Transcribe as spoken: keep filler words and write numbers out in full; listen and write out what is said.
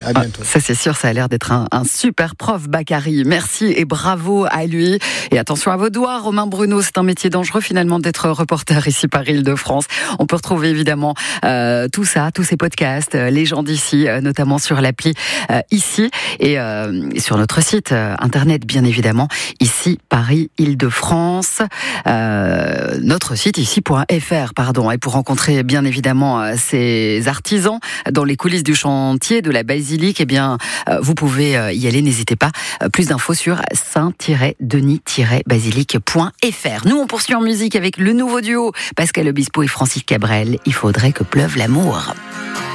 À bientôt. Ah, ça c'est sûr, ça a l'air d'être un, un super prof, Bakary. Merci et bravo à lui. Et attention à vos doigts, Romain Bruno, c'est un métier dangereux finalement d'être reporter ici par Île-de-France. On peut retrouver évidemment euh, tout ça, tous ces podcasts, euh, les gens d'ici, euh, notamment sur l'appli euh, ici et euh, sur notre site euh, internet bien évidemment, ici Paris Île-de-France. Euh, notre site ici point f r, pardon, et pour rencontrer bien évidemment euh, ces artisans dans les coulisses du chantier de la basilique, eh bien euh, vous pouvez euh, y aller, n'hésitez pas. Euh, plus d'infos sur saint denis basilique point f r. Nous on poursuit en musique avec le nouveau duo Pascal Obispo et Francis Cabrel. Il faudrait que pleuve l'amour.